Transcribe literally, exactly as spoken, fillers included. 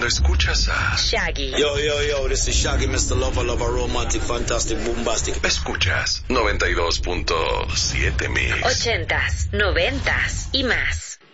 cuando escuchas a Shaggy. Yo, yo, yo, this is Shaggy, mister Lover, Lover, Romantic, Fantastic, Bombastic. Escuchas noventa y dos punto siete Mix. Ochentas, noventas y más.